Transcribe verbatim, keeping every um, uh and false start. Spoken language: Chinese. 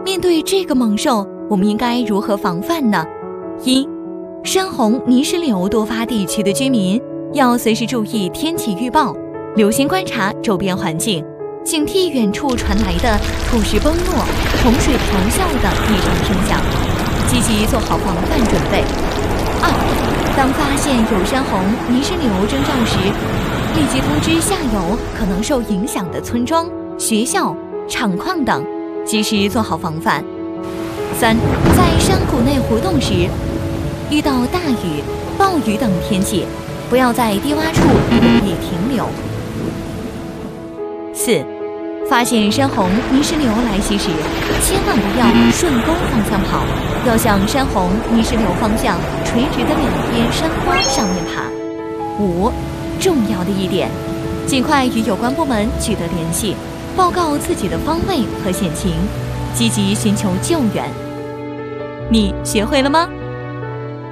面对这个猛兽，我们应该如何防范呢？一、山洪、泥石流多发地区的居民要随时注意天气预报，留心观察周边环境，警惕远处传来的土石崩落、洪水咆哮等异常声响，积极做好防范准备。二、当发现有山洪、泥石流征兆时，立即通知下游可能受影响的村庄、学校、厂矿等，及时做好防范。三、在山谷内活动时，遇到大雨、暴雨等天气，不要在低洼处容易停留。四、发现山洪、泥石流来袭时，千万不要顺沟方向跑，要向山洪、泥石流方向垂直的两边山坡上面爬。五、重要的一点，尽快与有关部门取得联系，报告自己的方位和险情，积极寻求救援。你学会了吗？